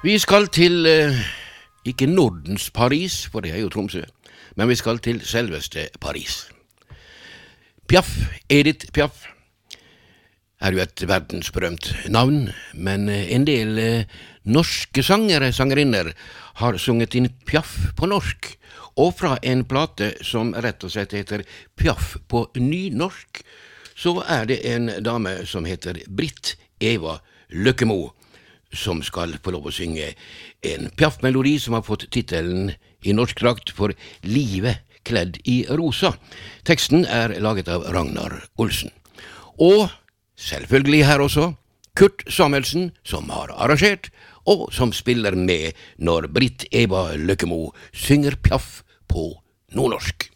Vi skal til, ikke Nordens Paris, for det jo Tromsø, men vi skal til selveste Paris. Piaf, Edith Piaf, jo et verdensberømt navn, men en del norske sangerinner har sunget inn Piaf på norsk, og fra en plate som rett og slett heter Piaf på nynorsk, så det en dame som heter Britt Eva Løkkemo, som skal få lov å synge en Piaf-melodi som har fått titelen i norsk drakt for Livet kledd i rosa. Teksten laget av Ragnar Olsen. Og selvfølgelig her også Kurt Samuelsen, som har arrangert, og som spiller med når Britt Eva Løkkemo synger Piaf på nordnorsk.